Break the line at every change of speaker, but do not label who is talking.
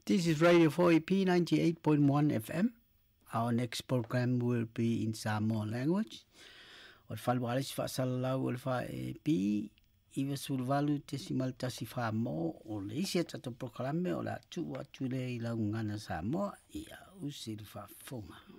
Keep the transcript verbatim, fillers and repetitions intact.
This is Radio four A P ninety-eight point one F M. Our next program will be in Samoan language. O whalwalis whaasalau o le wha e pi iwa sulvalu tesimal tasi wha mo o le isi atato proklame o la tu atu le i laungana Samoa ia usi le wha fonga.